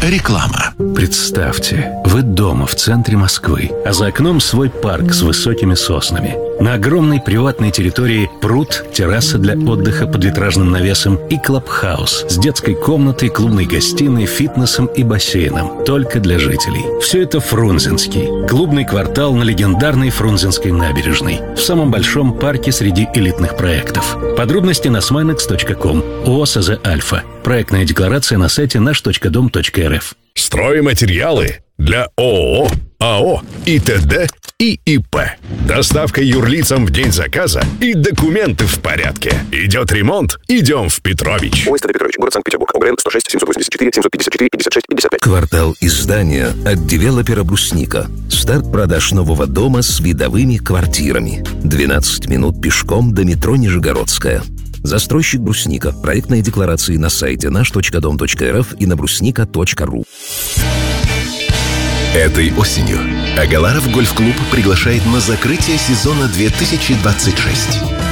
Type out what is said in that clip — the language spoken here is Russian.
Реклама. Представьте, вы дома в центре Москвы, а за окном свой парк с высокими соснами. На огромной приватной территории пруд, терраса для отдыха под витражным навесом и клабхаус с детской комнатой, клубной гостиной, фитнесом и бассейном. Только для жителей. Все это Фрунзенский. Клубный квартал на легендарной Фрунзенской набережной. В самом большом парке среди элитных проектов. Подробности на sminex.com. ООО «СЗ Альфа». Проектная декларация на сайте наш.дом.рф. Стройматериалы для ООО, АО и ТД и ИП. Доставка юрлицам в день заказа и документы в порядке. Идет ремонт? Идем в Петрович. ОСТ Петрович, город Санкт-Петербург. ОГРН 106 784 754 56 55. Квартал издания от девелопера «Брусника». Старт продаж нового дома с видовыми квартирами. 12 минут пешком до метро Нижегородская. Застройщик «Брусника». Проектные декларации на сайте наш.дом.рф и на брусника.ру. Этой осенью Агаларов гольф-клуб приглашает на закрытие сезона 2026.